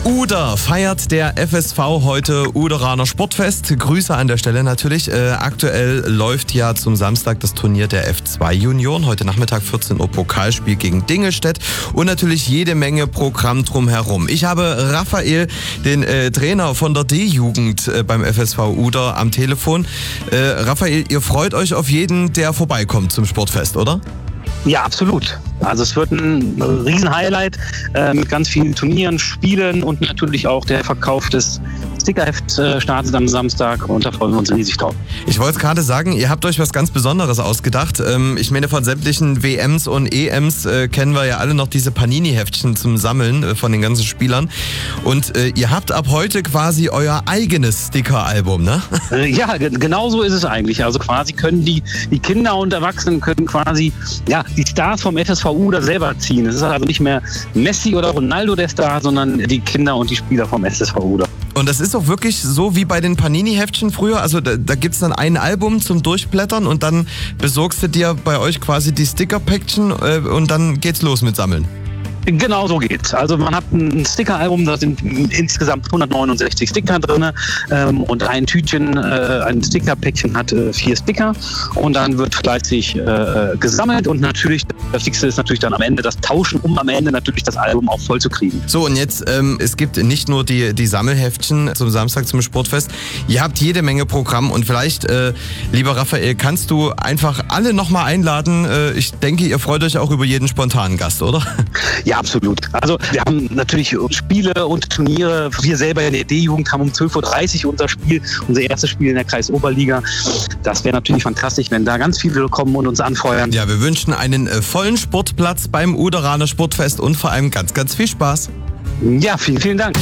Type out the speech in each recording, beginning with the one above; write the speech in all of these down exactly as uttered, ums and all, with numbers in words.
Uder feiert der F S V heute Uderaner Sportfest. Grüße an der Stelle natürlich. Äh, aktuell läuft ja zum Samstag das Turnier der F zwei Junioren. Heute Nachmittag vierzehn Uhr Pokalspiel gegen Dingelstedt und natürlich jede Menge Programm drumherum. Ich habe Raphael, den äh, Trainer von der D-Jugend äh, beim F S V Uder, am Telefon. Äh, Raphael, ihr freut euch auf jeden, der vorbeikommt zum Sportfest, oder? Ja, absolut. Also es wird ein Riesen-Highlight äh, mit ganz vielen Turnieren, Spielen und natürlich auch der Verkauf des Stickerhefts äh, startet am Samstag und da freuen wir uns riesig drauf. Ich wollte gerade sagen, ihr habt euch was ganz Besonderes ausgedacht. Ähm, ich meine, von sämtlichen W Ms und E Ms äh, kennen wir ja alle noch diese Panini-Heftchen zum Sammeln äh, von den ganzen Spielern. Und äh, ihr habt ab heute quasi euer eigenes Sticker-Album, ne? Äh, ja, g- genau so ist es eigentlich. Also quasi können die, die Kinder und Erwachsenen können quasi ja, die Stars vom F S V Uder selber ziehen. Es ist also nicht mehr Messi oder Ronaldo der Star, sondern die Kinder und die Spieler vom F S V Uder. Und das ist auch wirklich so wie bei den Panini-Heftchen früher. Also da, da gibt es dann ein Album zum Durchblättern und dann besorgst du dir bei euch quasi die Sticker-Päckchen äh, und dann geht's los mit Sammeln. Genau so geht's. Also man hat ein Sticker-Album, da sind insgesamt hundertneunundsechzig Sticker drin ähm, und ein Tütchen, äh, ein Sticker-Päckchen hat äh, vier Sticker und dann wird fleißig äh, gesammelt und natürlich, das Wichtigste ist natürlich dann am Ende das Tauschen, um am Ende natürlich das Album auch voll zu kriegen. So, und jetzt, ähm, es gibt nicht nur die, die Sammelheftchen zum Samstag zum Sportfest, ihr habt jede Menge Programm und vielleicht, äh, lieber Raphael, kannst du einfach alle nochmal einladen. Äh, ich denke, ihr freut euch auch über jeden spontanen Gast, oder? Ja, absolut. Also wir haben natürlich Spiele und Turniere. Wir selber in der D-Jugend haben um zwölf Uhr dreißig unser Spiel, unser erstes Spiel in der Kreisoberliga. Das wäre natürlich fantastisch, wenn da ganz viele kommen und uns anfeuern. Ja, wir wünschen einen äh, vollen Sportplatz beim Uderaner Sportfest und vor allem ganz, ganz viel Spaß. Ja, vielen, vielen Dank.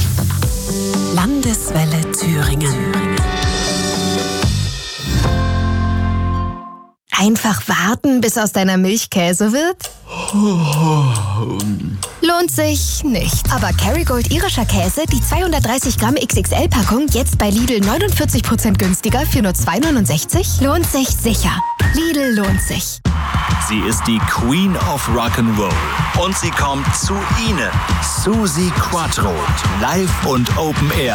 Landeswelle Thüringen. Einfach warten, bis aus deiner Milch Käse wird? Lohnt sich nicht. Aber Kerrygold irischer Käse, die zweihundertdreißig Gramm X X L-Packung, jetzt bei Lidl neunundvierzig Prozent günstiger für nur zwei neunundsechzig? Lohnt sich sicher. Lidl lohnt sich. Sie ist die Queen of Rock'n'Roll und sie kommt zu Ihnen. Suzi Quatro, live und Open Air.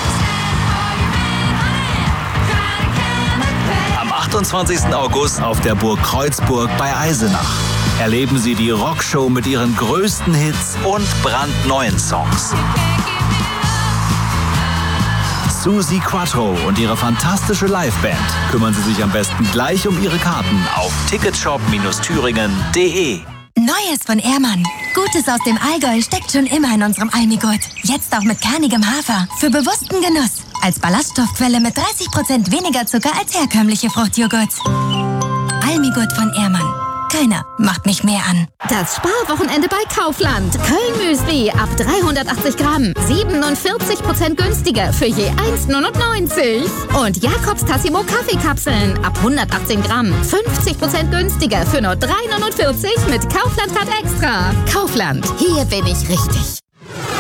Am achtundzwanzigsten August auf der Burg Kreuzburg bei Eisenach. Erleben Sie die Rockshow mit ihren größten Hits und brandneuen Songs. Suzi Quatro und ihre fantastische Liveband kümmern Sie sich am besten gleich um Ihre Karten auf ticketshop Thüringen punkt de. Neues von Ehrmann. Gutes aus dem Allgäu steckt schon immer in unserem Almigurt. Jetzt auch mit kernigem Hafer. Für bewussten Genuss. Als Ballaststoffquelle mit dreißig Prozent weniger Zucker als herkömmliche Fruchtjoghurts. Almigurt von Ehrmann. Keiner macht mich mehr an. Das Sparwochenende bei Kaufland. Köln-Müsli ab dreihundertachtzig Gramm. siebenundvierzig Prozent günstiger für je eins neunundneunzig. Und Jakobs Tassimo Kaffeekapseln ab hundertachtzehn Gramm. fünfzig Prozent günstiger für nur drei neunundvierzig mit Kaufland Card Extra. Kaufland. Hier bin ich richtig.